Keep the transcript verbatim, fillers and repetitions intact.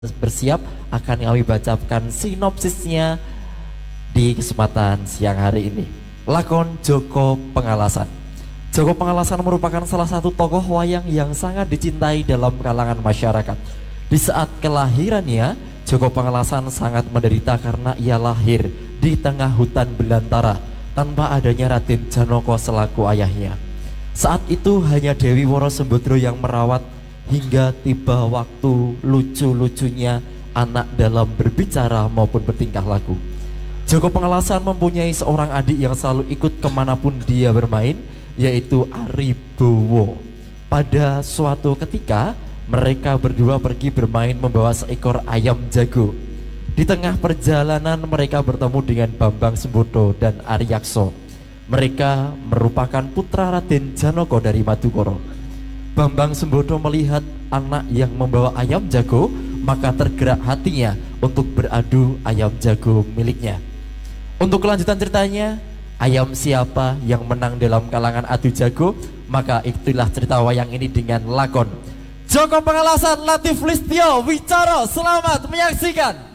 bersiap akan kami bacakan sinopsisnya di kesempatan siang hari ini. Lakon Joko Pengalasan. Joko Pengalasan merupakan salah satu tokoh wayang yang sangat dicintai dalam kalangan masyarakat. Di saat kelahirannya, Joko Pengalasan sangat menderita karena ia lahir di tengah hutan belantara tanpa adanya Raden Janoko selaku ayahnya. Saat itu hanya Dewi Woro Sembodro yang merawat hingga tiba waktu lucu-lucunya anak dalam berbicara maupun bertingkah laku. Joko Pengalasan mempunyai seorang adik yang selalu ikut kemanapun dia bermain, yaitu Ari Bowo. Pada suatu ketika mereka berdua pergi bermain membawa seekor ayam jago. Di tengah perjalanan mereka bertemu dengan Bambang Sembodro dan Aryakso. Mereka merupakan putra Raden Janoko dari Madukoro. Bambang Sembodro melihat anak yang membawa ayam jago, maka tergerak hatinya untuk beradu ayam jago miliknya. Untuk kelanjutan ceritanya, ayam siapa yang menang dalam kalangan adu jago, maka itulah cerita wayang ini dengan lakon Joko Pengalasan Latif Listio Wicoro. Selamat menyaksikan.